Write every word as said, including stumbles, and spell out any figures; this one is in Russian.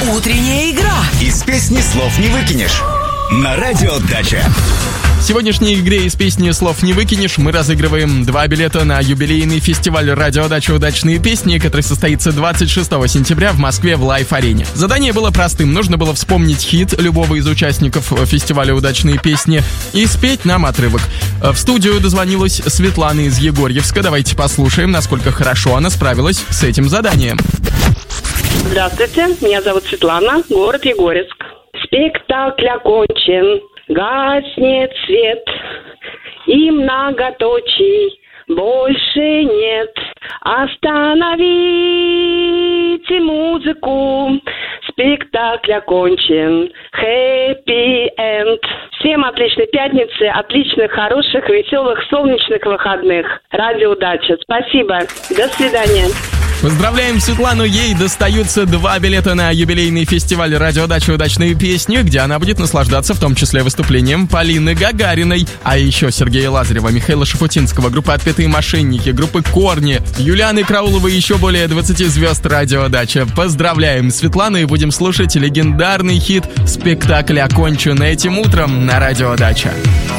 Утренняя игра. Из песни слов не выкинешь. На Радио Дача. В сегодняшней игре из песни «Слов не выкинешь» мы разыгрываем два билета на юбилейный фестиваль «Радио Дача. Удачные песни», который состоится двадцать шестого сентября в Москве в Лайф-арене. Задание было простым. Нужно было вспомнить хит любого из участников фестиваля «Удачные песни» и спеть нам отрывок. В студию дозвонилась Светлана из Егорьевска. Давайте послушаем, насколько хорошо она справилась с этим заданием. Здравствуйте, меня зовут Светлана, город Егорьевск. Спектакль окончен, гаснет свет, и многоточий больше нет. Остановите музыку, спектакль окончен, хэппи энд. Всем отличной пятницы, отличных, хороших, веселых, солнечных выходных. Радио Дача. Спасибо. До свидания. Поздравляем Светлану, ей достаются два билета на юбилейный фестиваль «Радио Дача. Удачные песни», где она будет наслаждаться в том числе выступлением Полины Гагариной, а еще Сергея Лазарева, Михаила Шафутинского, группы «Отпетые мошенники», группы «Корни», Юлианы Крауловой и еще более двадцати звезд «Радио Дача». Поздравляем Светлану и будем слушать легендарный хит «Спектакль окончен» этим утром на «Радио Дача».